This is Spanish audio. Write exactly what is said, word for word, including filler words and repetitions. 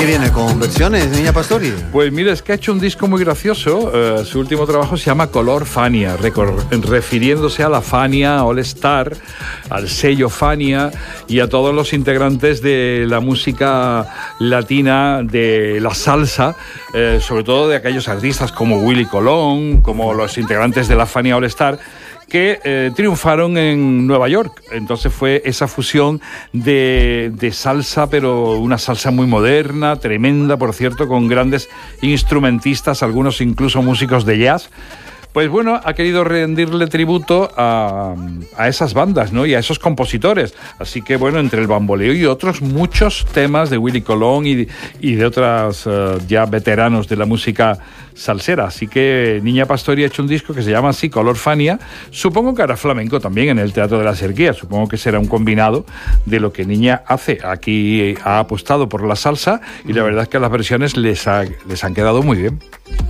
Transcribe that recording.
qué viene? ¿Con versiones, Niña Pastori? Pues mira, es que ha hecho un disco muy gracioso. Uh, su último trabajo se llama Color Fania, refiriéndose a la Fania All Star, al sello Fania y a todos los integrantes de la música latina, de la salsa, eh, sobre todo de aquellos artistas como Willy Colón, como los integrantes de la Fania All Star, que eh, triunfaron en Nueva York. Entonces fue esa fusión de, de salsa, pero una salsa muy moderna, tremenda, por cierto, con grandes instrumentistas, algunos incluso músicos de jazz. Pues bueno, ha querido rendirle tributo a, a esas bandas, ¿no? Y a esos compositores. Así que bueno, entre el bamboleo y otros muchos temas de Willy Colón y, y de otros uh, ya veteranos de la música salsera. Así que Niña Pastori ha hecho un disco que se llama así, Color Fania. Supongo que hará flamenco también en el Teatro de la Serguía. Supongo que será un combinado de lo que Niña hace. Aquí ha apostado por la salsa y la verdad es que las versiones les, ha, les han quedado muy bien.